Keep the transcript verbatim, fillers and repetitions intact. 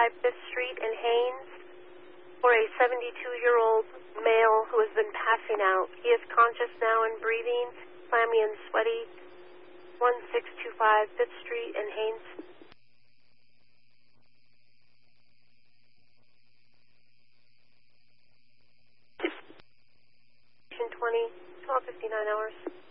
five Fifth Street in Haines for a seventy-two-year-old male who has been passing out. He is conscious now and breathing, clammy and sweaty. one six two five Fifth Street in Haines. twenty, twelve fifty-nine hours.